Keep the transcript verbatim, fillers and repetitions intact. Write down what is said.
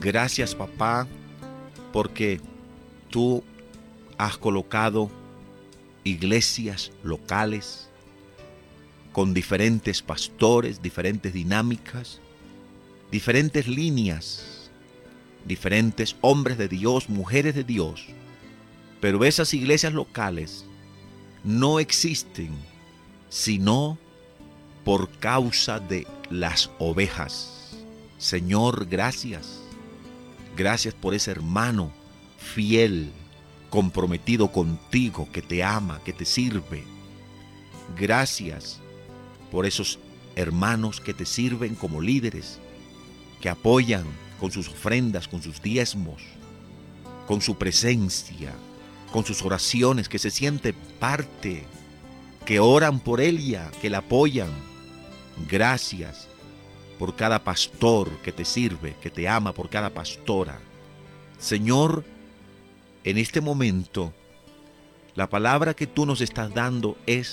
Gracias, papá, porque tú has colocado iglesias locales con diferentes pastores, diferentes dinámicas, diferentes líneas, diferentes hombres de Dios, mujeres de Dios. Pero esas iglesias locales no existen sino por causa de las ovejas. Señor, gracias. Gracias por ese hermano fiel, comprometido contigo, que te ama, que te sirve. Gracias por esos hermanos que te sirven como líderes, que apoyan con sus ofrendas, con sus diezmos, con su presencia, con sus oraciones, que se siente parte, que oran por ella, que la apoyan. Gracias por cada pastor que te sirve, que te ama, por cada pastora. Señor, en este momento, la palabra que tú nos estás dando es